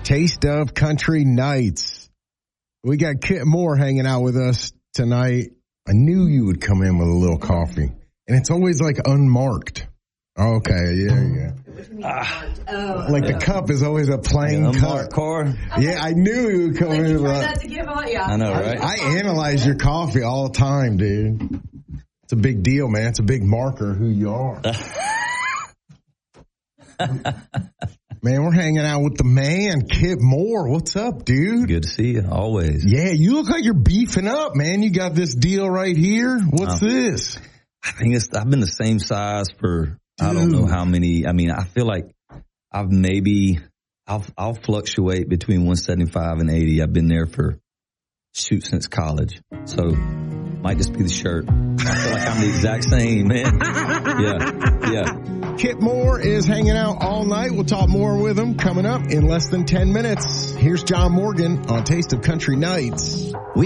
Taste of Country Nights. We got Kip Moore hanging out with us tonight. I knew you would come in with a little coffee. And it's always like unmarked. Okay, yeah. Like the cup is always a plain cup. Car. Yeah, I knew you would come in with that. To give out, yeah. I know, right? I analyze your coffee all the time, dude. It's a big deal, man. It's a big marker who you are. Man, we're hanging out with the man, Kip Moore. What's up, dude? Good to see you, always. Yeah, you look like you're beefing up, man. You got this deal right here. What's this? I think I've been the same size for, I don't know how many. I mean, I feel like I'll fluctuate between 175 and 80. I've been there since college. So might just be the shirt. I feel like I'm the exact same, man. Yeah. Kip Moore is hanging out all night. We'll talk more with him coming up in less than 10 minutes. Here's John Morgan on Taste of Country Nights. We